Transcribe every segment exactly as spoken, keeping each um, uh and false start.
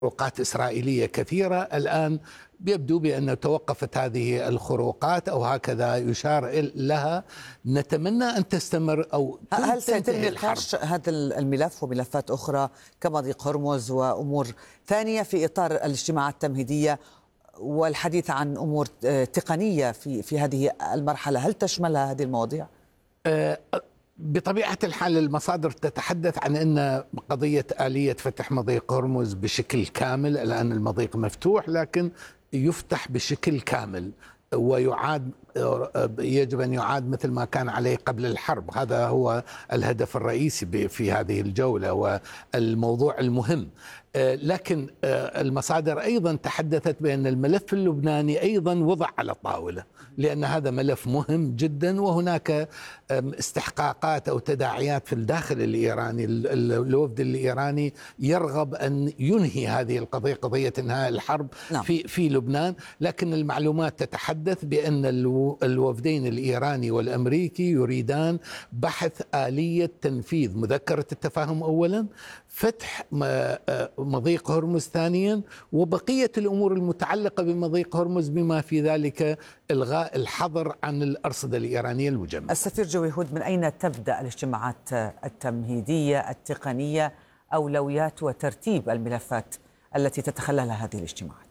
خروقات إسرائيلية كثيرة. الآن يبدو بأن توقفت هذه الخروقات أو هكذا يشار لها. نتمنى أن تستمر أو هل سيتم نقاش هذا الملف وملفات أخرى كمضيق هرمز وأمور ثانية في إطار الاجتماعات التمهيدية والحديث عن أمور تقنية في في هذه المرحلة؟ هل تشملها هذه المواضيع؟ أه بطبيعة الحال المصادر تتحدث عن أن قضية آلية فتح مضيق هرمز بشكل كامل. الآن المضيق مفتوح لكن يفتح بشكل كامل ويعاد، يجب أن يعاد مثل ما كان عليه قبل الحرب. هذا هو الهدف الرئيسي في هذه الجولة والموضوع المهم. لكن المصادر أيضا تحدثت بأن الملف اللبناني أيضا وضع على الطاولة، لأن هذا ملف مهم جدا وهناك استحقاقات أو تداعيات في الداخل الإيراني. الوفد الإيراني يرغب أن ينهي هذه القضية، قضية إنهاء الحرب نعم. في في لبنان. لكن المعلومات تتحدث بأن الوفدين الإيراني والأمريكي يريدان بحث آلية تنفيذ مذكرة التفاهم أولا، فتح مضيق هرمز ثانيا، وبقية الأمور المتعلقة بمضيق هرمز بما في ذلك إلغاء الحظر عن الأرصدة الإيرانية المجمدة. السفير جوي هود، من أين تبدأ الاجتماعات التمهيدية التقنية، أولويات وترتيب الملفات التي تتخللها هذه الاجتماعات؟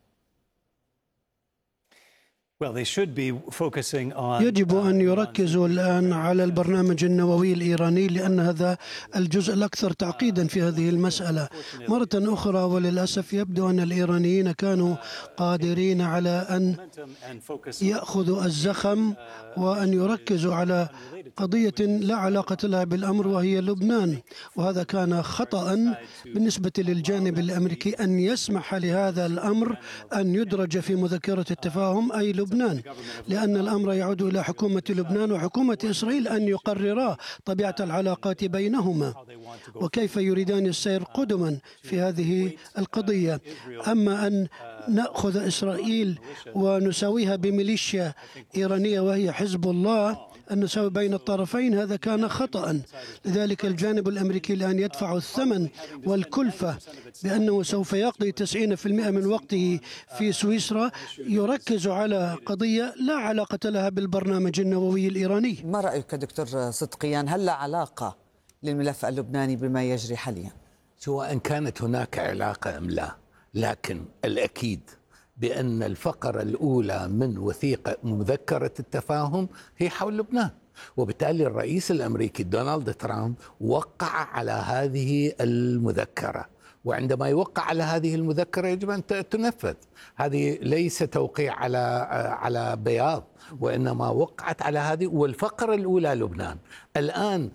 يجب أن يركزوا الآن على البرنامج النووي الإيراني، لأن هذا الجزء الأكثر تعقيدا في هذه المسألة. مرة أخرى وللأسف يبدو أن الإيرانيين كانوا قادرين على أن يأخذوا الزخم وأن يركزوا على قضية لا علاقة لها بالأمر وهي لبنان، وهذا كان خطأ بالنسبة للجانب الأمريكي أن يسمح لهذا الأمر أن يدرج في مذكرة التفاهم أي لبنان، لأن الأمر يعود إلى حكومة لبنان وحكومة إسرائيل أن يقررا طبيعة العلاقات بينهما وكيف يريدان السير قدما في هذه القضية. أما أن نأخذ إسرائيل ونساويها بميليشيا إيرانية وهي حزب الله، أن نساوي بين الطرفين، هذا كان خطأ. لذلك الجانب الأمريكي الآن يدفع الثمن والكلفة بأنه سوف يقضي تسعين بالمئة من وقته في سويسرا يركز على قضية لا علاقة لها بالبرنامج النووي الإيراني. ما رأيك دكتور صدقيان؟ هل لا علاقة للملف اللبناني بما يجري حاليا؟ سواء كانت هناك علاقة أم لا، لكن الأكيد بأن الفقرة الأولى من وثيقة مذكرة التفاهم هي حول لبنان، وبالتالي الرئيس الأمريكي دونالد ترامب وقع على هذه المذكرة، وعندما يوقع على هذه المذكرة يجب أن تنفذ. هذه ليس توقيع على على بياض، وإنما وقعت على هذه، والفقرة الأولى لبنان. الآن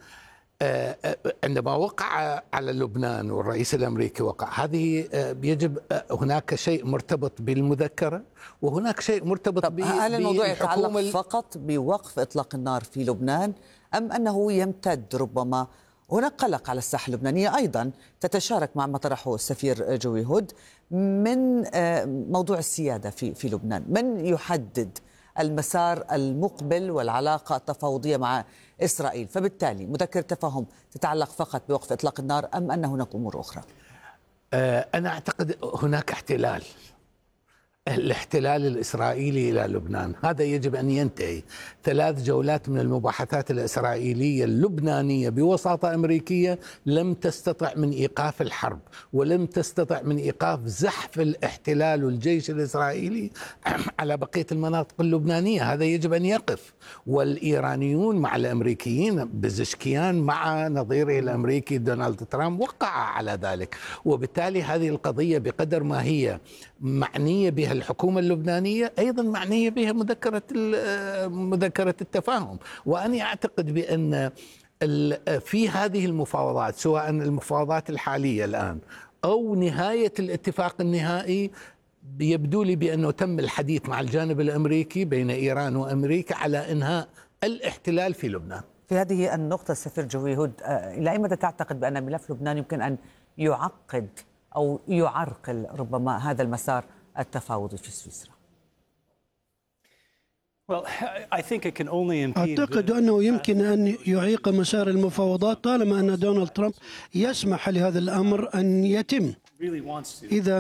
عندما وقع على لبنان والرئيس الأمريكي وقع، هذه يجب هناك شيء مرتبط بالمذكرة وهناك شيء مرتبط ب هل الموضوع يتعلق فقط بوقف إطلاق النار في لبنان أم أنه يمتد؟ ربما هناك قلق على الساحة اللبنانية أيضا تتشارك مع ما طرحه السفير جوي هود من موضوع السيادة في في لبنان. من يحدد المسار المقبل والعلاقة التفاوضية مع إسرائيل؟ فبالتالي مذكرة التفاهم تتعلق فقط بوقف إطلاق النار أم أن هناك أمور أخرى؟ أنا أعتقد هناك احتلال، الاحتلال الإسرائيلي إلى لبنان، هذا يجب أن ينتهي. ثلاث جولات من المباحثات الإسرائيلية اللبنانية بوساطة أمريكية لم تستطع من إيقاف الحرب، ولم تستطع من إيقاف زحف الاحتلال والجيش الإسرائيلي على بقية المناطق اللبنانية. هذا يجب أن يقف. والإيرانيون مع الأمريكيين، بزشكيان مع نظيره الأمريكي دونالد ترامب وقع على ذلك، وبالتالي هذه القضية بقدر ما هي معنية بها الحكومة اللبنانية أيضا معنية بها مذكرة مذكرة التفاهم. وأنا أعتقد بأن في هذه المفاوضات، سواء المفاوضات الحالية الآن أو نهاية الاتفاق النهائي، يبدو لي بأنه تم الحديث مع الجانب الأمريكي بين إيران وأمريكا على إنهاء الاحتلال في لبنان. في هذه النقطة السفير جوي هود، إلى أي مدى تعتقد بأن ملف لبنان يمكن أن يعقد أو يعرقل ربما هذا المسار التفاوضي في سويسرا؟ أعتقد أنه يمكن أن يعيق مسار المفاوضات طالما أن دونالد ترامب يسمح لهذا الأمر أن يتم. إذا